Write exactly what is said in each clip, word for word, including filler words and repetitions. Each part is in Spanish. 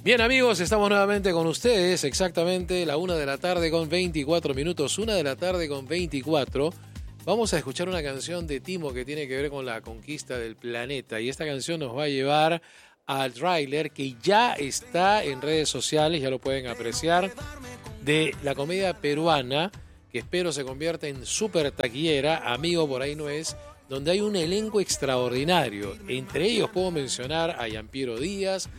Bien, amigos, estamos nuevamente con ustedes, exactamente la una de la tarde con veinticuatro minutos, una de la tarde con veinticuatro. Vamos a escuchar una canción de Timo que tiene que ver con la conquista del planeta, y esta canción nos va a llevar al tráiler que ya está en redes sociales, ya lo pueden apreciar, de la comedia peruana, que espero se convierta en súper taquillera, Amigo por ahí no es, donde hay un elenco extraordinario. Entre ellos puedo mencionar a Yampiero Díaz,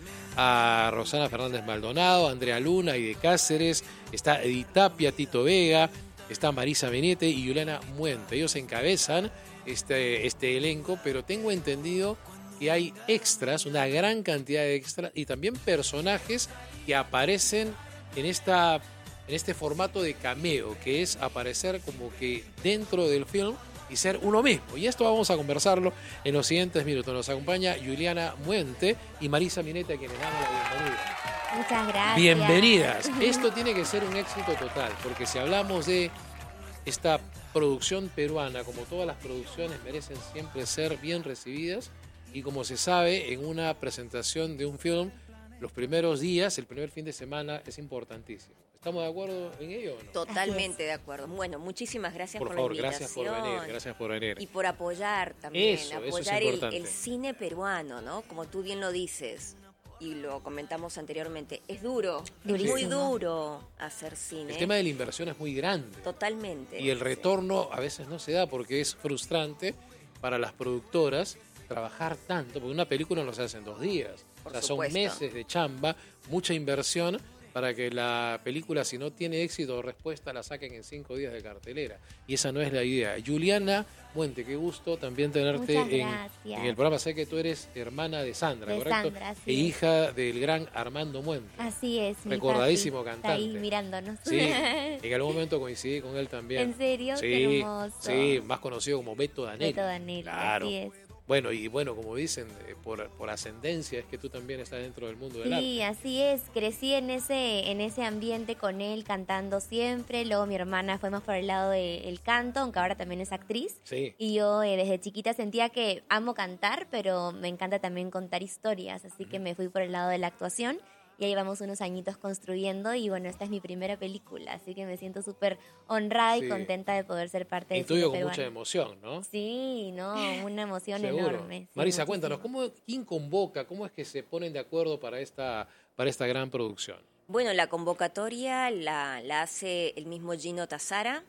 a Rosana Fernández Maldonado, a Andrea Luna y de Cáceres, está Edith Tapia, Tito Vega, está Marisa Benete y Juliana Muente. Ellos encabezan este, este elenco, pero tengo entendido que hay extras, una gran cantidad de extras, y también personajes que aparecen en, esta, en este formato de cameo, que es aparecer como que dentro del film y ser uno mismo. Y esto vamos a conversarlo en los siguientes minutos. Nos acompaña Juliana Muente y Marisa Mineta, a quienes damos la bienvenida. Muchas gracias. Bienvenidas. Esto tiene que ser un éxito total, porque si hablamos de esta producción peruana, como todas las producciones, merecen siempre ser bien recibidas. Y como se sabe, en una presentación de un film, los primeros días, el primer fin de semana, es importantísimo. ¿Estamos de acuerdo en ello o no? Totalmente de acuerdo. Bueno, muchísimas gracias por, por favor, la invitación. Gracias por venir, gracias por venir. Y por apoyar también, Eso, apoyar eso es el, el cine peruano, ¿no? Como tú bien lo dices, y lo comentamos anteriormente, es duro, Durísimo. Es muy duro hacer cine. El tema de la inversión es muy grande. Totalmente. Y el retorno a veces no se da porque es frustrante para las productoras trabajar tanto, porque una película no se hace en dos días. Por o sea, supuesto. Son meses de chamba, mucha inversión para que la película, si no tiene éxito o respuesta, la saquen en cinco días de cartelera. Y esa no es la idea. Juliana Muente, qué gusto también tenerte en, en el programa. Sé que tú eres hermana de Sandra, de ¿correcto? Sandra, sí. E hija del gran Armando Muente. Así es. Recordadísimo papi, cantante. Está ahí mirándonos. Sí, en algún momento coincidí con él también. ¿En serio? Sí, Qué hermoso. sí, más conocido como Beto Danelli. Beto Danelli, claro. así es. Bueno, y bueno, como dicen, eh, por, por ascendencia es que tú también estás dentro del mundo del arte. Sí, así es. Crecí en ese en ese ambiente con él, cantando siempre. Luego mi hermana fue más por el lado del canto, aunque ahora también es actriz. Sí. Y yo eh, desde chiquita sentía que amo cantar, pero me encanta también contar historias. Así que me fui por el lado de la actuación. Ya llevamos unos añitos construyendo y bueno, esta es mi primera película, así que me siento súper honrada Sí. y contenta de poder ser parte de Intuyo cine con peruano. mucha emoción, ¿no? Sí, no, una emoción Seguro. enorme. Sí, Marisa, muchísimo. cuéntanos, ¿cómo, ¿quién convoca? ¿Cómo es que se ponen de acuerdo para esta, para esta gran producción? Bueno, la convocatoria la, la hace el mismo Gino Tazara.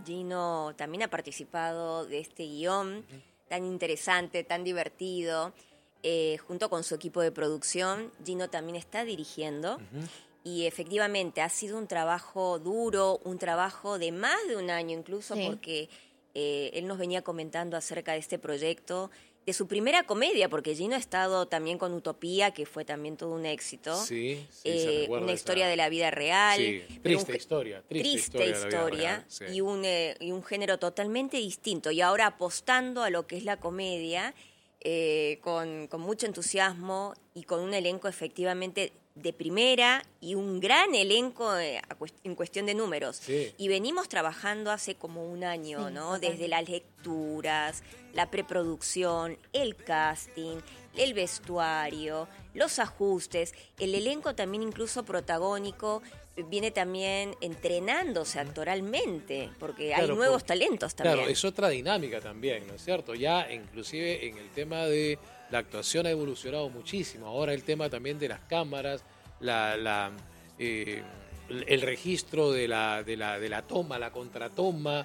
Gino también ha participado de este guión uh-huh. tan interesante, tan divertido. Eh, junto con su equipo de producción, Gino también está dirigiendo uh-huh. y efectivamente ha sido un trabajo duro, un trabajo de más de un año incluso, sí. porque eh, él nos venía comentando acerca de este proyecto, de su primera comedia, porque Gino ha estado también con Utopía, que fue también todo un éxito. Sí, sí, eh, una historia esa... de la vida real. Sí, triste un... historia. Triste, triste historia, historia real, sí. y, un, eh, y un género totalmente distinto. Y ahora apostando a lo que es la comedia, Eh, con, con mucho entusiasmo y con un elenco efectivamente de primera y un gran elenco eh, en cuestión de números. Sí. Y venimos trabajando hace como un año, sí, ¿no? Totalmente. Desde las lecturas, la preproducción, el casting, el vestuario, los ajustes, el elenco también incluso protagónico viene también entrenándose actoralmente, porque claro, hay nuevos por, talentos también. Claro, es otra dinámica también, ¿no es cierto? Ya inclusive en el tema de la actuación ha evolucionado muchísimo. Ahora el tema también de las cámaras, la, la, eh, el registro de la, de, la, de la toma, la contratoma,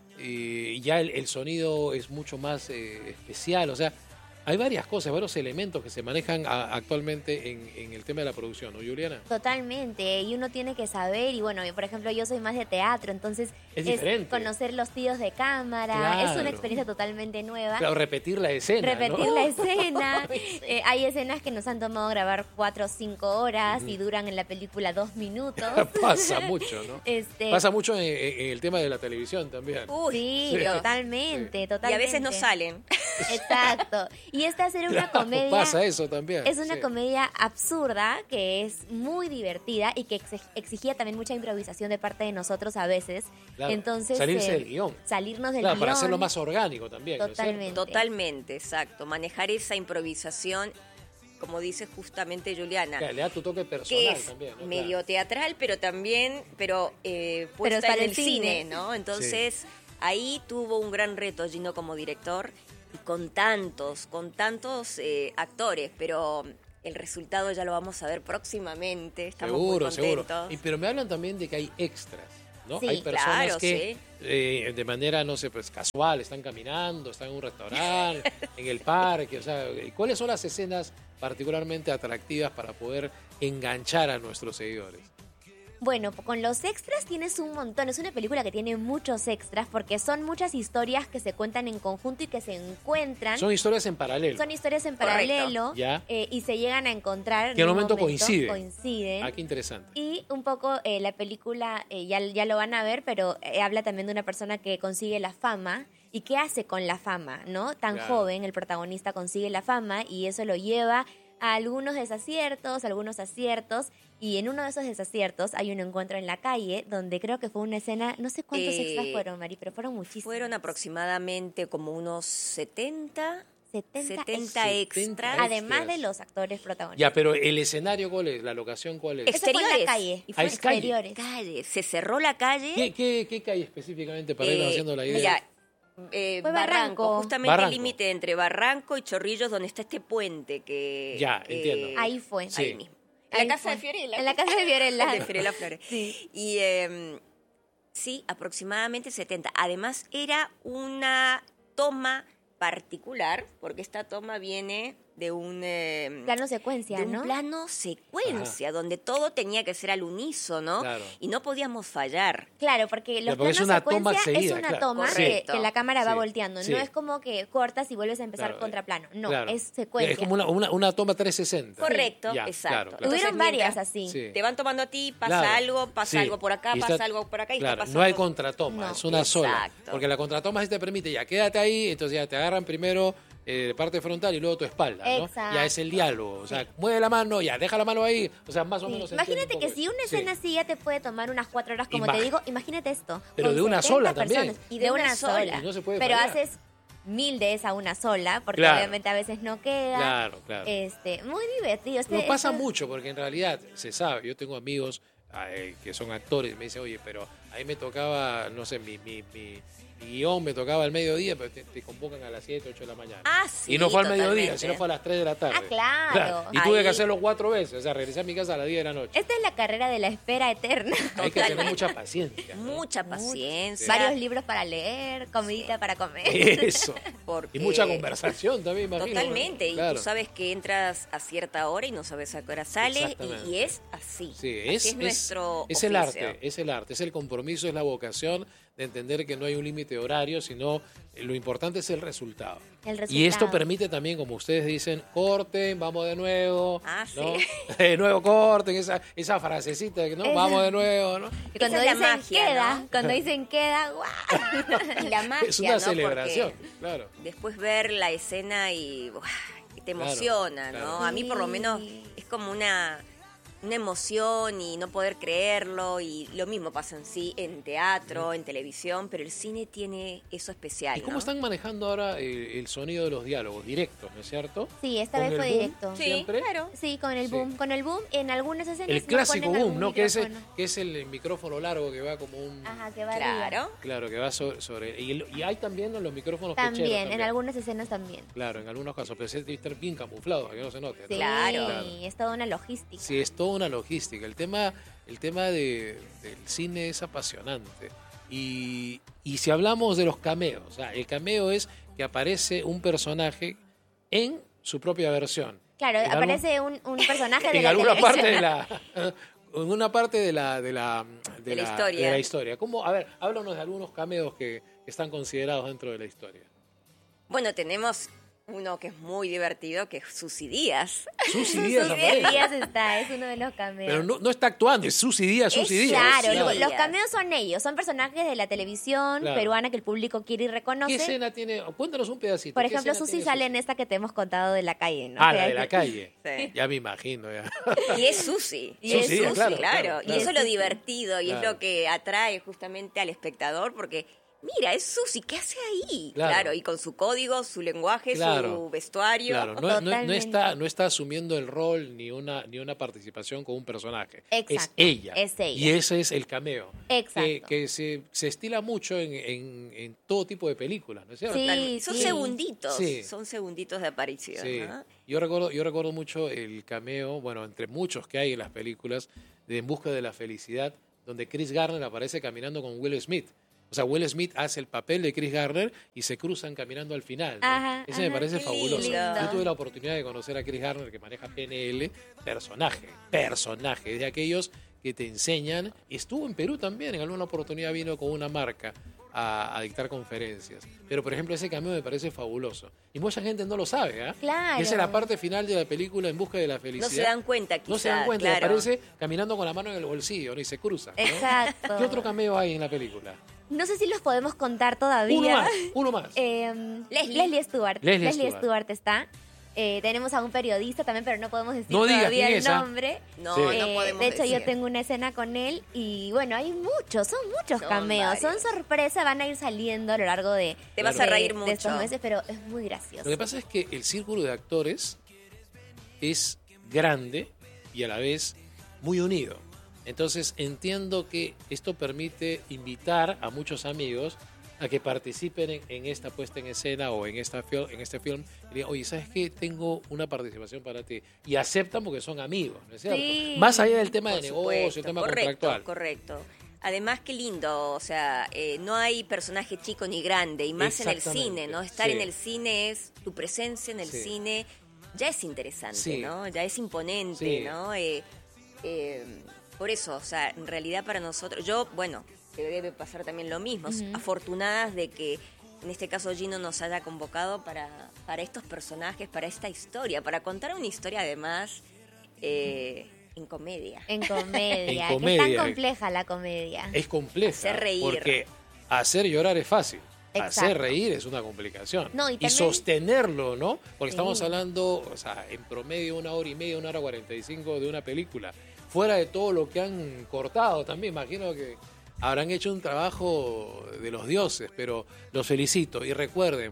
eh, ya el, el sonido es mucho más eh, especial, o sea, hay varias cosas, varios elementos que se manejan a, actualmente en, en el tema de la producción, ¿no, Juliana? Totalmente, y uno tiene que saber, y bueno, por ejemplo, yo soy más de teatro, entonces es, es conocer los tiros de cámara, claro. Es una experiencia totalmente nueva. Claro, repetir la escena, Repetir ¿no? la escena. eh, hay escenas que nos han tomado grabar cuatro o cinco horas mm. y duran en la película dos minutos. Pasa mucho, ¿no? Este... Pasa mucho en, en el tema de la televisión también. Uy, sí, sí. Totalmente, sí. totalmente. Y a veces no salen. Exacto. Y esta será una claro, comedia... Pasa eso también. Es una sí. comedia absurda que es muy divertida y que exigía también mucha improvisación de parte de nosotros a veces. Claro. Entonces, salirse eh, del guión. Salirnos del claro, guión. Para hacerlo más orgánico también. Totalmente. ¿no es Totalmente, exacto. Manejar esa improvisación como dice justamente Juliana. Que le da tu toque Que personal es también, ¿no? medio Claro. teatral, pero también, pero eh, puesta para en el el cine, cine. ¿no? Entonces, ahí tuvo un gran reto Gino como director, y con tantos, con tantos eh, actores, pero el resultado ya lo vamos a ver próximamente. Estamos Seguro, muy seguro. contentos. Y, pero me hablan también de que hay extras, ¿no? Sí, hay personas claro, que sí. eh, de manera, no sé, pues casual, están caminando, están en un restaurante, en el parque, o sea, ¿cuáles son las escenas particularmente atractivas para poder enganchar a nuestros seguidores? Bueno, con los extras tienes un montón. Es una película que tiene muchos extras porque son muchas historias que se cuentan en conjunto y que se encuentran. Son historias en paralelo. Son historias en Correcto. paralelo Ya. eh, y se llegan a encontrar. Que en al un momento coinciden. Coinciden. Ah, qué interesante. Y un poco eh, la película, eh, ya, ya lo van a ver, pero eh, habla también de una persona que consigue la fama y qué hace con la fama, ¿no? Tan Claro. joven, el protagonista consigue la fama y eso lo lleva a algunos desaciertos, algunos aciertos. Y en uno de esos desaciertos hay un encuentro en la calle donde creo que fue una escena, no sé cuántos Eh, extras fueron, Mari, pero fueron muchísimos. Fueron aproximadamente como unos setenta, setenta, setenta extras. extras. Además extras. de los actores protagonistas. Ya, pero el escenario, ¿cuál es? ¿La locación cuál es? Ese fue en la Exteriores. calle. Y fue Ah, es calle. Exteriores. calle. Se cerró la calle. ¿Qué, qué, qué calle específicamente para irnos Eh, haciendo la idea? Mira, eh, Fue Barranco, Barranco. justamente Barranco. el límite entre Barranco y Chorrillos, donde está este puente que... Ya, entiendo. Ahí fue. Sí. Ahí mismo. En Ahí la casa fue. de Fiorella. En la casa de Fiorella. de Fiorella Flores. Sí. Y eh, sí, aproximadamente setenta. Además, era una toma particular, porque esta toma viene de un... eh, Plano secuencia, de un ¿no? plano secuencia, donde todo tenía que ser al unísono Claro. y no podíamos fallar. Claro, porque los Ya, porque es planos una toma secuencia seguida, es una claro. toma que, Correcto. que la cámara va Sí, volteando. sí. No es como que cortas y vuelves a empezar Claro, contraplano. No, Claro. es secuencia. Es como una, una, una toma trescientos sesenta. Correcto, Ya, exacto. claro, claro. Tuvieron Entonces, varias mientras- así. Sí. Te van tomando a ti, pasa Claro. algo, pasa Sí. algo por acá, Y pasa está- algo por acá y claro, está pasando. no hay contratoma, No. es una sola. Exacto. Porque la contratoma sí te permite, ya quédate ahí, entonces ya te agarran primero eh, parte frontal y luego tu espalda, ¿no? Exacto. Ya es el diálogo, o sea, mueve la mano, ya, deja la mano ahí, o sea, más o Sí. menos. se entiende Imagínate un que poco si eso. una Sí. escena así ya te puede tomar unas cuatro horas, como Ima- te digo, imagínate esto. Pero con de una setenta sola también. personas. Y de, una, sola. Y no se puede Pero fallar. haces mil de esa una sola, porque Claro. obviamente a veces no queda. Claro, claro. Este, muy divertido. Este, No pasa esto- mucho, porque en realidad se sabe, yo tengo amigos eh, que son actores y me dicen, oye, pero ahí me tocaba, no sé, mi, mi, mi, mi guión me tocaba al mediodía, pero te, te convocan a las siete, ocho de la mañana. Ah, sí, y no fue al mediodía, totalmente. sino fue a las tres de la tarde. Ah, claro. Y tuve Ahí- que hacerlo cuatro veces, o sea, regresé a mi casa a las diez de la noche. Esta es la carrera de la espera eterna. Hay que tener Totalmente. mucha paciencia. ¿no? Mucha paciencia. Varios libros para leer, comidita para comer. Eso. Porque- Y mucha conversación también, imagino. Totalmente, y Claro. tú sabes que entras a cierta hora y no sabes a qué hora sale, Exactamente. y, y es así. Sí, Así es, es nuestro es el oficio. arte, es el arte, es el compromiso, es la vocación de entender que no hay un límite horario, sino lo importante es el resultado. El Y esto resultado. permite también, como ustedes dicen, corten, vamos de nuevo. Ah, ¿no? sí. De nuevo corten, esa, esa frasecita de que no, Esa- vamos de nuevo, ¿no? Y cuando Esa es dicen la magia, queda, ¿no? cuando dicen queda, ¡guau! Y la magia, Es una ¿no? celebración, Porque claro. después ver la escena y, ¡buah! y te Claro, emociona, claro. ¿no? A mí por lo menos Sí. es como una, una emoción y no poder creerlo, y lo mismo pasa en sí en teatro, en televisión, pero el cine tiene eso especial, ¿Y cómo ¿no? están manejando ahora el, el sonido de los diálogos directos, ¿no es cierto? Sí, esta Con vez el fue boom, directo. Sí, siempre. claro. Sí, con el Sí. boom. Con el boom, en algunas escenas El no clásico ponen boom, algún ¿no? Que es, micrófono. que es el micrófono largo que va como un... Ajá, que va arriba. Claro. Claro, que va sobre... sobre y, el- y hay también los micrófonos También, pecheros en también. algunas escenas también. Claro, en algunos casos, pero ese debe estar bien camuflado, para que no se note. ¿no? Sí, Claro. es toda una logística. Sí, es toda una logística. El tema, el tema de, del cine es apasionante. Y, y si hablamos de los cameos, o sea, el cameo es que aparece un personaje en su propia versión. Claro, En algún- aparece un, un personaje de en la alguna televisión. parte de la en una parte de la de la De la historia. de la historia. ¿Cómo? A ver, háblanos de algunos cameos que están considerados dentro de la historia. Bueno, tenemos uno que es muy divertido, que es Susy Díaz. Susy Díaz Susy aparece. Díaz está, es uno de los cameos. Pero no, no está actuando, es Susy Díaz, Susy Es Díaz. Claro, Claro. lo- los cameos son ellos, son personajes de la televisión Claro. peruana que el público quiere y ¿Qué reconoce. escena tiene? Cuéntanos un pedacito. Por ¿Qué ejemplo, escena Susi tiene sale Susy? en esta que te hemos contado de la calle, ¿no? Ah, Que la hay de la que- calle. Sí. Ya me imagino, ya. Y es Susy. Y es Susy, Susy, claro, claro. claro, Y claro. eso es lo divertido y Claro. es lo que atrae justamente al espectador, porque mira, es Susi, ¿qué hace ahí? Claro. Claro, y con su código, su lenguaje, Claro. su vestuario. Claro, no, no- no Totalmente. está, no está asumiendo el rol ni una, ni una participación con un personaje. Exacto, Es ella. es ella. Y ese es el cameo. Exacto. Que, que se, se estila mucho en, en- en todo tipo de películas, ¿no es cierto? Sí, Totalmente. Son sí. segunditos, Sí. son segunditos de aparición. Sí. ¿no? Yo recuerdo, yo recuerdo mucho el cameo, bueno, entre muchos que hay en las películas, de En busca de la felicidad, donde Chris Garner aparece caminando con Will Smith. O sea, Will Smith hace el papel de Chris Garner y se cruzan caminando al final, ¿no? Ajá, Ese me ajá, parece qué fabuloso. lindo. Yo tuve la oportunidad de conocer a Chris Garner, que maneja P N L, personaje, personaje, es de aquellos que te enseñan. Estuvo en Perú también, en alguna oportunidad vino con una marca a, a dictar conferencias. Pero, por ejemplo, ese cameo me parece fabuloso. Y mucha gente no lo sabe, ¿ah? Claro. Y esa es la parte final de la película En busca de la felicidad. No se dan cuenta, quizás. No se dan cuenta, claro. aparece caminando con la mano en el bolsillo, ¿no? Y se cruza. ¿no? Exacto. ¿Qué otro cameo hay en la película? No sé si los podemos contar todavía. Uno más, uno más. Eh, Leslie. Leslie Stewart. Leslie Leslie, Stewart. Stewart está. Eh, tenemos a un periodista también, pero no podemos decir No digas todavía quién el es, ¿ah? nombre. No, Sí. no Eh, podemos de hecho, decir. yo tengo una escena con él y bueno, hay muchos, son muchos Son cameos, son varios. sorpresa, van a ir saliendo a lo largo de, Te vas de- a reír de estos mucho. meses, pero es muy gracioso. Lo que pasa es que el círculo de actores es grande y a la vez muy unido. Entonces entiendo que esto permite invitar a muchos amigos a que participen en, en esta puesta en escena o en, esta fil- en este film y digan, oye, ¿sabes qué? Tengo una participación para ti. Y aceptan porque son amigos, ¿no es cierto? Sí. Más allá del tema Por de supuesto, negocio, el tema correcto, contractual. Correcto. Además, qué lindo, o sea, eh, no hay personaje chico ni grande, y más en el Exactamente, cine, ¿no? Estar sí. en el cine es, tu presencia en el Sí. cine ya es interesante, Sí. ¿no? Ya es imponente, Sí. ¿no? Eh, eh, por eso, o sea, en realidad para nosotros, yo, bueno, te debe pasar también lo mismo, Ujú. afortunadas de que en este caso Gino nos haya convocado para, para estos personajes, para esta historia, para contar una historia además eh, en comedia. En comedia, En que es comedia. tan compleja la comedia. Es compleja. Hacer reír. Porque hacer llorar es fácil. Exacto. Hacer reír es una complicación. No, y y también- sostenerlo, ¿no? Porque Sí. estamos hablando, o sea, en promedio una hora y media, una hora cuarenta y cinco de una película. Fuera de todo lo que han cortado también, imagino que habrán hecho un trabajo de los dioses, pero los felicito. Y recuerden,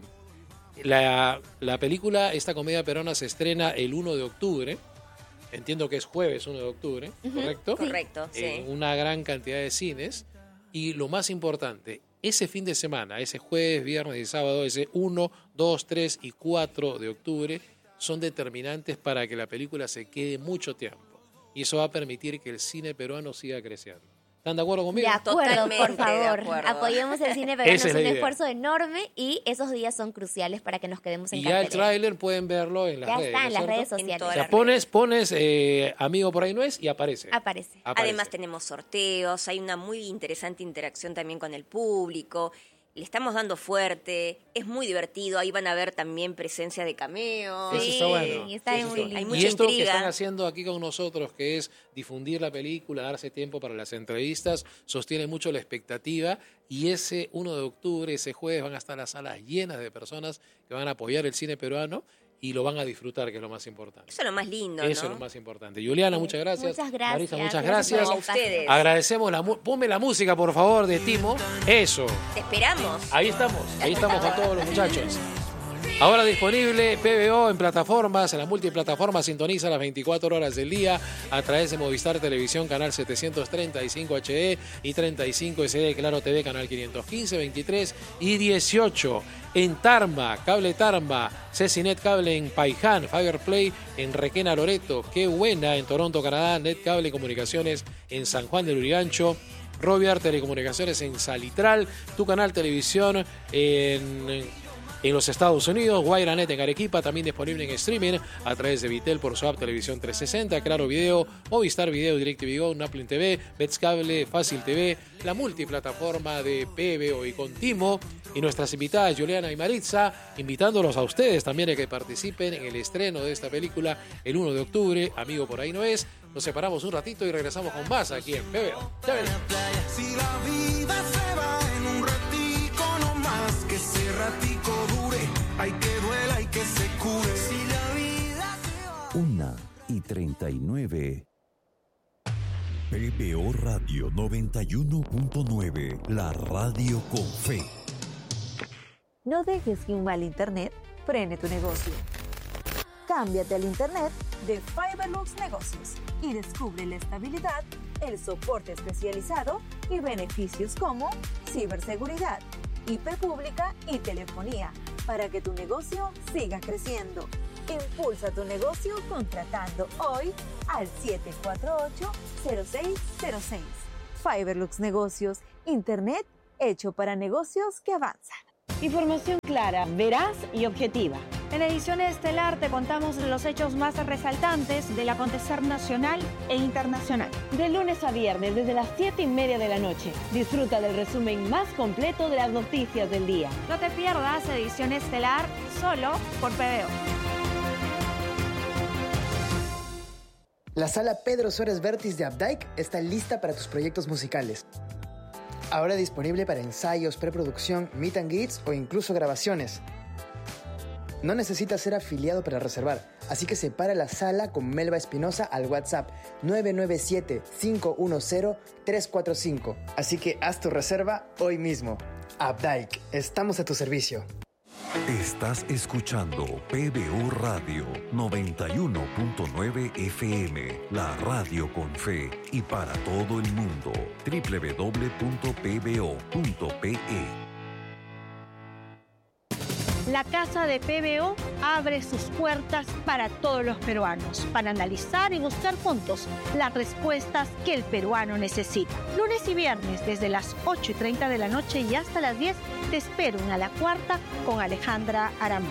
la, la película, esta comedia peruana se estrena el uno de octubre. Entiendo que es jueves uno de octubre, Ujú. ¿correcto? Correcto, sí. En una gran cantidad de cines. Y lo más importante, ese fin de semana, ese jueves, viernes y sábado, ese uno, dos, tres y cuatro de octubre, son determinantes para que la película se quede mucho tiempo. Y eso va a permitir que el cine peruano siga creciendo. ¿Están de acuerdo conmigo? De acuerdo, Totalmente por de favor. acuerdo. Apoyemos el cine peruano, Esa es es la un idea. esfuerzo enorme y esos días son cruciales para que nos quedemos en Y ya el cartelera. tráiler pueden verlo en las Ya redes. está ¿no en es las cierto? redes En sociales. O todas sea, las pones, pones eh, amigo por ahí no es y aparece. Aparece. Aparece. Además tenemos sorteos, hay una muy interesante interacción también con el público, le estamos dando fuerte, es muy divertido, ahí van a ver también presencia de cameos. Eso está bueno. Sí, está Eso muy está- lindo. Hay Y mucha esto que intriga. están haciendo aquí con nosotros, que es difundir la película, darse tiempo para las entrevistas, sostiene mucho la expectativa. Y ese uno de octubre, ese jueves, van a estar las salas llenas de personas que van a apoyar el cine peruano y lo van a disfrutar, que es lo más importante. Eso es lo más lindo, Eso ¿no? es lo más importante. Juliana, muchas gracias. Muchas gracias. Marisa, muchas Gracias gracias. No, a ustedes. Agradecemos la mu- ponme la música, por favor, de Timo. Eso. Te esperamos. Ahí estamos, ahí estamos con todos los muchachos. Ahora disponible P B O en plataformas, en la multiplataforma, sintoniza las veinticuatro horas del día a través de Movistar Televisión, canal setecientos treinta y cinco H D y treinta y cinco S D, Claro T V, canal quinientos quince, veintitrés y dieciocho. En Tarma, Cable Tarma, Cecinet Cable en Paiján, Fiberplay en Requena Loreto, Qué Buena en Toronto, Canadá, Net Cable Comunicaciones en San Juan del Urigancho, Roviar Telecomunicaciones en Salitral, Tu Canal Televisión en... En los Estados Unidos, Guairanet en Arequipa, también disponible en streaming a través de Vitel por su app Televisión trescientos sesenta, Claro Video, Movistar Video, DirecTV Go, Naplin T V, Bets Cable, Fácil T V, la multiplataforma de P B O y Contimo, y nuestras invitadas Juliana y Maritza, invitándolos a ustedes también a que participen en el estreno de esta película el uno de octubre, Amigo por ahí no es. Nos separamos un ratito y regresamos con más aquí en P B O. Ya ven. Si la vida se va en un ratico no más, que ese ratico dure, hay que duela y que se cure. Si la vida se va. Una y treinta y nueve. P B O Radio noventa y uno punto nueve, la radio con fe. No dejes que un mal internet frene tu negocio. Cámbiate al internet de Fiberlux Negocios y descubre la estabilidad, el soporte especializado y beneficios como ciberseguridad, I P pública y telefonía para que tu negocio siga creciendo. Impulsa tu negocio contratando hoy al siete cuatro ocho, cero seis cero seis. Fiberlux Negocios, internet hecho para negocios que avanzan. Información clara, veraz y objetiva. En Ediciones Estelar te contamos los hechos más resaltantes del acontecer nacional e internacional. De lunes a viernes, desde las siete y media de la noche. Disfruta del resumen más completo de las noticias del día. No te pierdas Ediciones Estelar solo por P B O. La sala Pedro Suárez Vértiz de Updike está lista para tus proyectos musicales. Ahora disponible para ensayos, preproducción, meet and greets o incluso grabaciones. No necesitas ser afiliado para reservar, así que separa la sala con Melba Espinosa al WhatsApp nueve nueve siete, cinco uno cero, tres cuatro cinco. Así que haz tu reserva hoy mismo. Updike, estamos a tu servicio. Estás escuchando P B O Radio noventa y uno punto nueve F M, la radio con fe y para todo el mundo. doble u doble u doble u punto p b o punto p e. La Casa de P B O abre sus puertas para todos los peruanos, para analizar y buscar juntos las respuestas que el peruano necesita. Lunes y viernes, desde las ocho y treinta de la noche y hasta las diez, te espero en A la Cuarta con Alejandra Aramillo.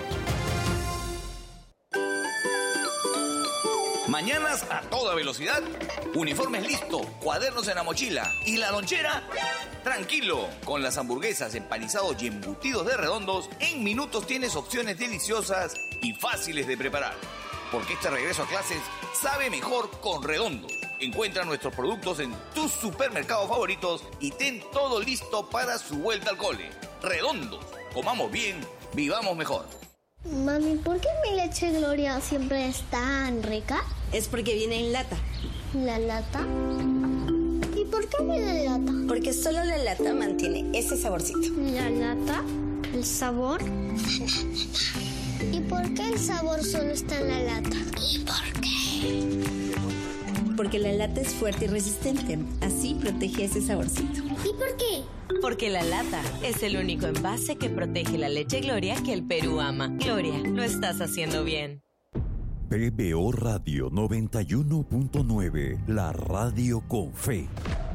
Mañanas a toda velocidad, uniformes listo, cuadernos en la mochila y la lonchera, tranquilo. Con las hamburguesas, empanizados y embutidos de Redondos, en minutos tienes opciones deliciosas y fáciles de preparar. Porque este regreso a clases sabe mejor con Redondos. Encuentra nuestros productos en tus supermercados favoritos y ten todo listo para su vuelta al cole. Redondos, comamos bien, vivamos mejor. Mami, ¿por qué mi leche Gloria siempre es tan rica? Es porque viene en lata. ¿La lata? ¿Y por qué viene en lata? Porque solo la lata mantiene ese saborcito. ¿La lata? ¿El sabor? ¿Y por qué el sabor solo está en la lata? ¿Y por qué? Porque la lata es fuerte y resistente. Así protege ese saborcito. ¿Y por qué? Porque la lata es el único envase que protege la leche Gloria que el Perú ama. Gloria, lo estás haciendo bien. P B O Radio noventa y uno punto nueve, la radio con fe.